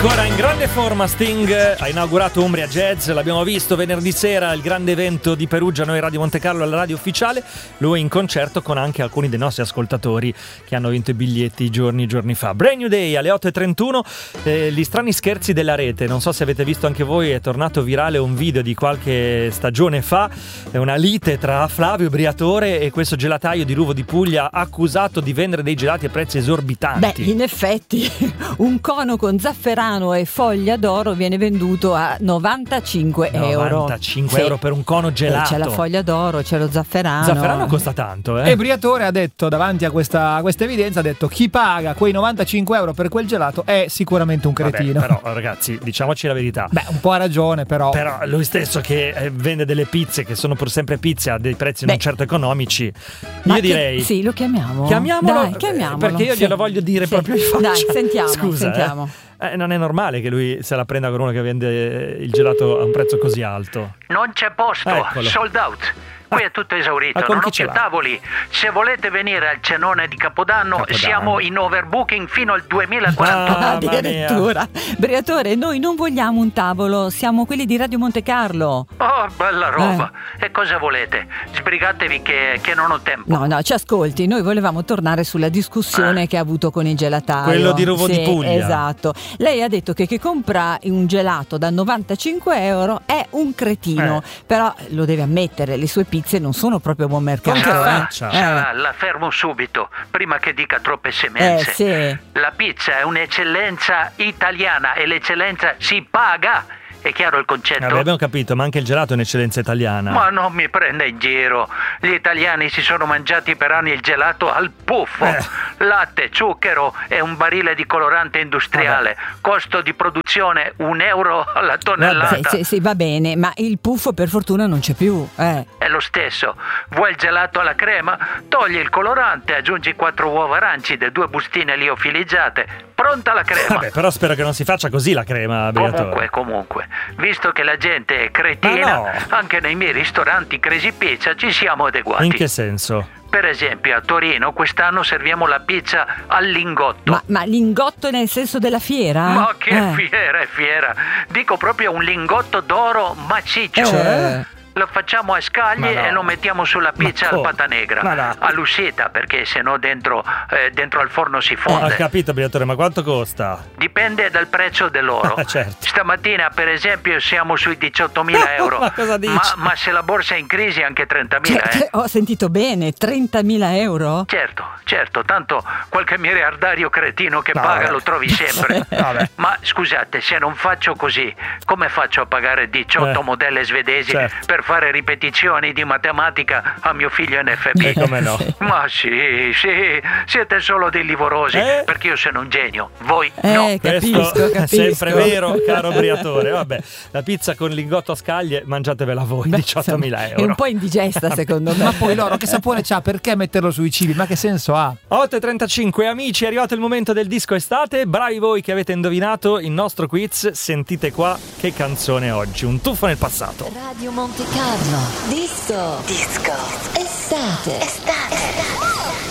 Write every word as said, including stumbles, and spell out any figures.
Ancora in grande forma Sting, ha inaugurato Umbria Jazz, l'abbiamo visto venerdì sera, il grande evento di Perugia, noi Radio Monte Carlo alla radio ufficiale, lui in concerto con anche alcuni dei nostri ascoltatori che hanno vinto i biglietti giorni giorni fa. Brand New Day alle otto e trentuno, eh, gli strani scherzi della rete, non so se avete visto anche voi, è tornato virale un video di qualche stagione fa, è una lite tra Flavio Briatore e questo gelataio di Ruvo di Puglia accusato di vendere dei gelati a prezzi esorbitanti. Beh, in effetti un cono con zafferano e foglia d'oro viene venduto a novantacinque euro. novantacinque euro per un cono gelato. C'è la foglia d'oro, c'è lo zafferano. Zafferano costa tanto, eh. E Briatore ha detto, davanti a questa, a questa evidenza, ha detto: chi paga quei novantacinque euro per quel gelato è sicuramente un cretino. Vabbè, però ragazzi, diciamoci la verità. Beh, un po' ha ragione, però. Però lui stesso che eh, vende delle pizze che sono pur sempre pizze a dei prezzi Beh, non certo economici. Ma io che, direi sì, lo chiamiamo. Chiamiamolo, Dai, chiamiamolo. perché io sì. glielo voglio dire sì. proprio in faccia. Dai, sentiamo. Scusa, sentiamo. Eh. Eh, non è normale che lui se la prenda con uno che vende il gelato a un prezzo così alto. Non c'è posto, Eccolo. sold out. Qui è tutto esaurito, Ma con non chi ho ce più l'ha? tavoli. Se volete venire al cenone di Capodanno, Capodanno. siamo in overbooking fino al duemilaquarantuno. Ah, mamma Addirittura. Briatore, noi non vogliamo un tavolo, siamo quelli di Radio Monte Carlo. Oh, bella roba. E cosa volete? Sbrigatevi che, che non ho tempo. No, no, ci ascolti, noi volevamo tornare sulla discussione Eh. che ha avuto con il gelataio. Quello di Ruvo Sì, di Puglia. Esatto. Lei ha detto che chi compra un gelato da novantacinque euro è un cretino, Eh. però lo deve ammettere, le sue pizze non sono proprio buon mercato. Con che eh. faccia? Eh. La, la fermo subito, prima che dica troppe Eh, semenze. sì. La pizza è un'eccellenza italiana e l'eccellenza si paga. È chiaro il concetto? Vabbè, abbiamo capito, ma anche il gelato è un'eccellenza italiana. Ma non mi prenda in giro. Gli italiani si sono mangiati per anni il gelato al puffo. Eh. Latte, zucchero e un barile di colorante industriale. Costo di produzione un euro alla tonnellata. Sì, sì, sì, va bene, ma il puffo per fortuna non c'è più. Eh. È lo stesso. Vuoi il gelato alla crema? Togli il colorante, aggiungi quattro uova arancide, due bustine liofilizzate. Pronta la crema. Vabbè, però spero che non si faccia così la crema, Briatore. Comunque, comunque, visto che la gente è cretina, Ma no. anche nei miei ristoranti Crazy Pizza ci siamo adeguati. In che senso? Per esempio, a Torino quest'anno serviamo la pizza al lingotto. Ma, ma lingotto nel senso della fiera? Ma che Eh. fiera, è fiera! Dico proprio un lingotto d'oro massiccio. Cioè? Lo facciamo a scaglie Ma no. e lo mettiamo sulla pizza Ma al come? pata negra. Ma no. All'uscita, perché sennò dentro, eh, dentro al forno si Ho fonde. capito, Briatore, ma quanto costa? Dipende dal prezzo dell'oro. Certo. Stamattina, per esempio, siamo sui diciottomila euro. Ma cosa dici? Ma, ma se la borsa è in crisi, anche trentamila. Cioè, eh. ho sentito bene, trentamila euro? Certo, certo, tanto qualche miliardario cretino che No, paga vabbè. lo trovi sempre. Vabbè. Ma scusate, se non faccio così, come faccio a pagare diciotto Eh, modelle svedesi certo. per fare ripetizioni di matematica a mio figlio in F B? E come no? Ma sì, sì, siete solo dei livorosi, Eh? perché io sono un genio, voi Eh, no. capisco, Questo è capisco. sempre vero, caro Briatore. Vabbè, la pizza con lingotto a scaglie, mangiatevela voi, diciottomila euro. È un po' indigesta secondo me. Ma poi loro che sapore c'ha? Perché metterlo sui cibi? Ma che senso ha? otto e trentacinque, amici, è arrivato il momento del disco estate. Bravi voi che avete indovinato il nostro quiz. Sentite qua che canzone oggi, un tuffo nel passato. Radio Monte Carlo. Disco. Disco. Estate. Estate.